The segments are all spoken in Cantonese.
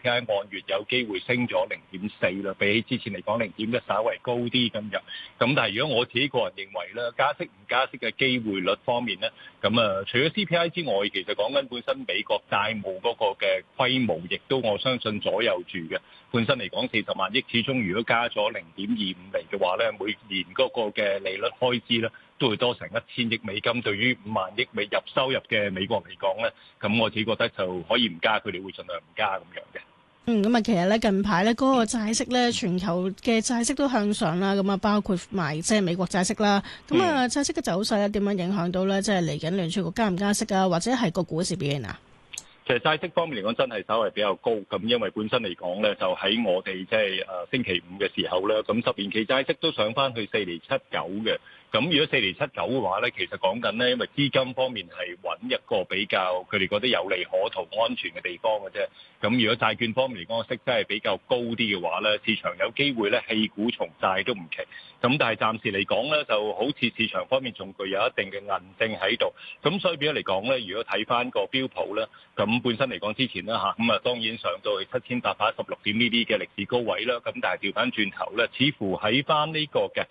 CPI 按月有機會升咗0.4啦，比起之前嚟講0.1稍為高啲咁樣。咁但係如果我自己個人認為咧，加息唔加息嘅機會率方面咧，咁除咗 CPI 之外，其實講緊本身美國債務嗰個嘅規模，亦都我相信左右住嘅。本身嚟講40萬億，始終如果加咗0.25厘嘅話咧，每年嗰個嘅利率開支咧，都會多成1000億美金。對於5萬億美入收入嘅美國嚟講咧，咁我自己覺得就可以唔加，佢哋會盡量唔加咁樣嘅。 咁啊，其實咧近排咧嗰個債息咧，全球嘅債息都向上啦，咁啊包括埋即係美國債息啦。咁啊債息嘅走勢咧點樣影響到咧？即係嚟緊聯儲局加唔加息啊，或者係個股市表現啊？ 其實債息方面嚟講，真係稍微比較高咁，因為本身嚟講咧，就喺我哋即係星期五嘅時候咧，咁10年期債息都上翻去4.79嘅。咁如果4.79嘅話咧，其實講緊咧，因為資金方面係揾一個比較佢哋覺得有利可圖、安全嘅地方嘅啫。咁如果債券方面嚟講，息真係比較高啲嘅話咧，市場有機會咧棄股從債都唔奇。咁但係暫時嚟講咧，就好似市場方面仲具有一定嘅韌性喺度。咁所以變咗嚟講咧，如果睇翻個標普咧，咁本身嚟講之前啦嚇，咁啊當然上到去7816點呢啲嘅歷史高位啦。咁但係調翻轉頭咧，似乎喺翻呢個嘅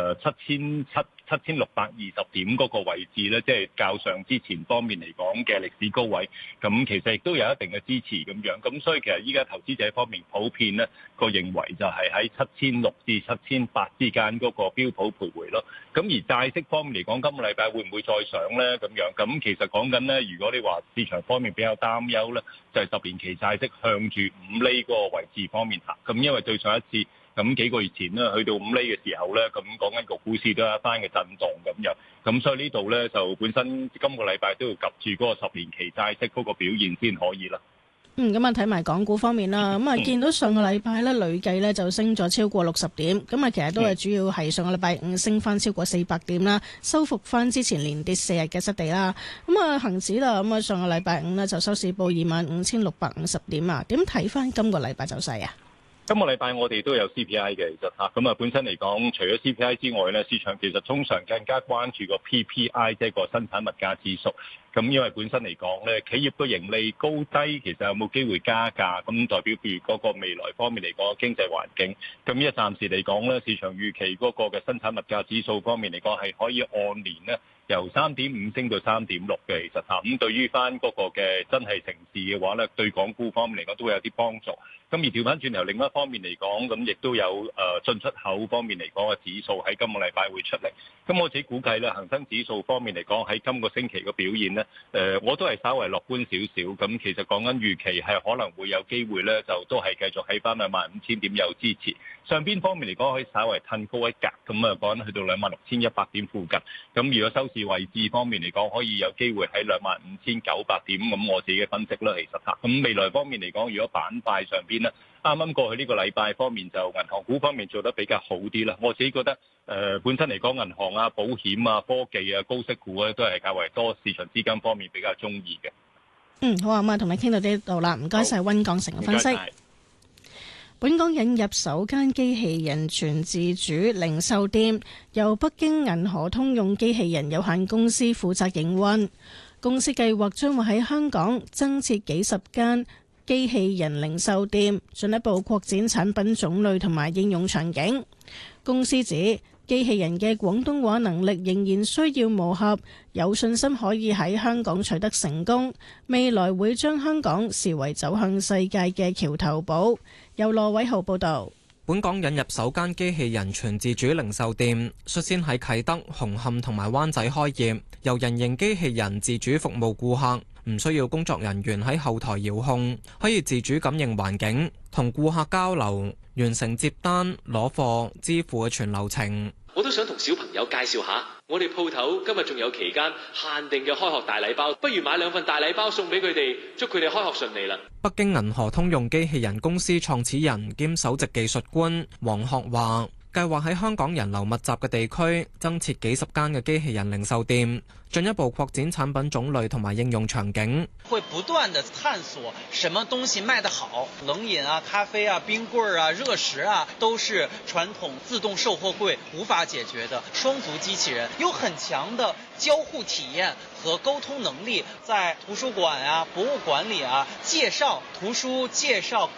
7620點嗰個位置咧，即係較上之前方面嚟講嘅歷史高位，咁其實亦都有一定嘅支持咁樣。咁所以其實依家投資者方面普遍咧個認為就係喺7600至7800之間嗰個標普徘徊咯。咁而債息方面嚟講，今個禮拜會唔會再上咧？咁樣咁其實講緊咧，如果你話市場方面比較擔憂咧，就係10年期債息向住5厘嗰個位置方面行。咁因為對上一次咁幾個月前咧，去到5厘嘅時候咧，咁講緊個股市都有一番嘅震動咁樣。咁所以呢度咧就本身今個禮拜都要及住嗰個10年期債息嗰個表現先可以啦。 咁啊睇埋港股方面啦，咁啊見到上個禮拜咧累計咧就升咗超過60點，咁啊其實都係主要係上個禮拜五升翻超過400點啦，收復翻之前連跌4日嘅失地啦。咁啊恆指啦，咁啊上個禮拜五呢就收市報25,650點啊，點睇翻今個禮拜走勢啊？ 今個禮拜我哋都有 CPI 嘅，其實嚇咁啊本身嚟講，除咗 CPI 之外咧，市場其實通常更加關注個 PPI，即係個生產物價指數。咁因為本身嚟講咧，企業個盈利高低其實有冇機會加價，咁代表譬如嗰個未來方面嚟講經濟環境。咁依家暫時嚟講咧，市場預期嗰個嘅生產物價指數方面嚟講係可以按年咧由3.5升到3.6嘅，其實嚇咁對於翻嗰個嘅真係城市嘅話咧，對港股方面嚟講都會有啲幫助。咁而調翻轉頭另一方面嚟講，咁亦都有進出口方面嚟講嘅指數喺今個禮拜會出嚟。咁我自己估計咧，恒生指數方面嚟講喺今個星期嘅表現咧，我都係稍為樂觀少少。咁其實講緊預期係可能會有機會咧，就都係繼續喺翻25,000點有支持。上邊方面嚟講可以稍為褪高一格，咁啊講緊去到26,100點附近。咁如果收市位置方面嚟講，可以有機會喺25,900點。咁我自己嘅分析啦，其實嚇。咁未來方面嚟講，如果板塊上邊咧，啱啱過去呢個禮拜方面就銀行股方面做得比較好啲啦。我自己覺得本身嚟講，銀行啊、保險啊、科技啊、高息股咧都係較為多市場資金方面比較中意嘅。 好啊，咁啊同你傾到呢度啦，唔該晒溫鋼城嘅分析。本港引入首間機器人全自主零售店，由北京銀河通用機器人有限公司負責營運。公司計劃將會喺香港增設幾十間機器人零售店，進一步擴展產品種類同埋應用場景。公司指機器人嘅廣東話能力仍然需要磨合，有信心可以喺香港取得成功。未來會將香港視為走向世界嘅橋頭堡。由羅偉豪報導。 本港引入首間機器人全自主零售店，率先喺啟德、紅磡同埋灣仔開業，由人形機器人自主服務顧客，唔需要工作人員喺後台遙控，可以自主感應環境，同顧客交流，完成接單、攞貨、支付嘅全流程。 我都想同小朋友介紹下，我哋鋪頭今日仲有期間限定嘅開學大禮包，不如買2份大禮包送俾佢哋，祝佢哋開學順利啦！ 北京銀河通用機器人公司創始人兼首席技術官黃學話，計劃喺香港人流密集嘅地區增設幾十間嘅機器人零售店，進一步擴展產品種類同埋應用場景。 會不斷地探索什麼東西賣得好，冷飲啊、咖啡啊、冰棍啊、熱食啊，都是傳統自動售貨櫃無法解決的。雙足機器人有很強的交互體驗和溝通能力，在圖書館啊、博物館裏啊介紹圖書、介紹